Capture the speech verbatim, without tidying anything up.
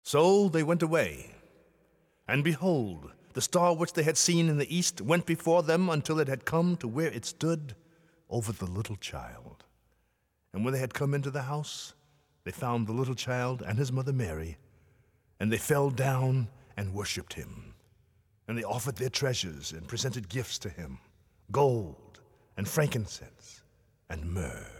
So they went away, and behold, the star which they had seen in the east went before them until it had come to where it stood over the little child. And when they had come into the house, they found the little child and his mother Mary, and they fell down and worshipped him. And they offered their treasures and presented gifts to him, gold and frankincense and myrrh.